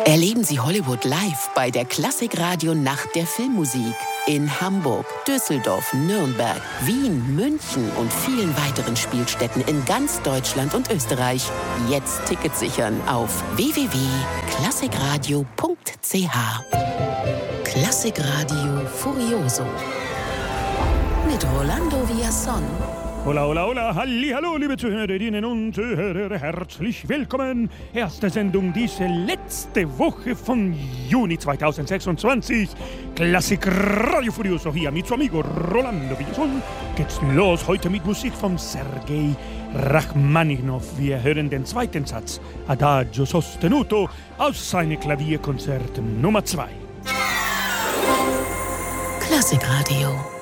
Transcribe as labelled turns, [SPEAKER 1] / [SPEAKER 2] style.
[SPEAKER 1] Erleben Sie Hollywood live bei der Klassikradio Nacht der Filmmusik. In Hamburg, Düsseldorf, Nürnberg, Wien, München und vielen weiteren Spielstätten in ganz Deutschland und Österreich. Jetzt Tickets sichern auf www.klassikradio.ch. Klassikradio Furioso mit Rolando Villazón.
[SPEAKER 2] Hola, hola, hola, hallo, liebe Zuhörerinnen und Zuhörer, herzlich willkommen. Erste Sendung diese letzte Woche von Juni 2026. Klassik Radio Furioso hier mit su amigo Rolando Villazón. Geht's los heute mit Musik von Sergei Rachmaninow. Wir hören den zweiten Satz, Adagio sostenuto, aus seinem Klavierkonzert Nummer 2.
[SPEAKER 1] Klassikradio.